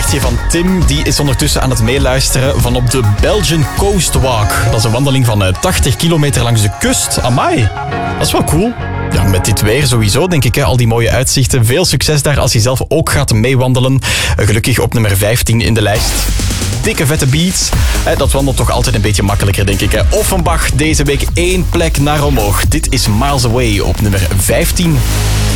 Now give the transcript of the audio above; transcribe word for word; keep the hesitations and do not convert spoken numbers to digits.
berichtje van Tim. Die is ondertussen aan het meeluisteren van op de Belgian Coast Walk. Dat is een wandeling van tachtig kilometer langs de kust. Amai, dat is wel cool. Ja, met dit weer sowieso, denk ik. Hè. Al die mooie uitzichten. Veel succes daar als je zelf ook gaat meewandelen. Gelukkig op nummer vijftien in de lijst. Dikke vette beats. Dat wandelt toch altijd een beetje makkelijker, denk ik. Offenbach deze week één plek naar omhoog. Dit is Miles Away op nummer vijftien.